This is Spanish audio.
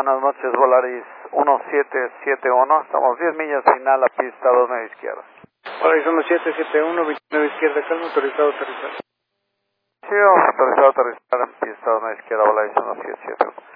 buenas noches, Volaris 1771, estamos 10 millas final a pista 29 izquierda. Volaris 1771, 29 izquierda, calma, autorizado a aterrizar. Sí, vamos autorizado a aterrizar en pista 29 izquierda, Volaris 1771.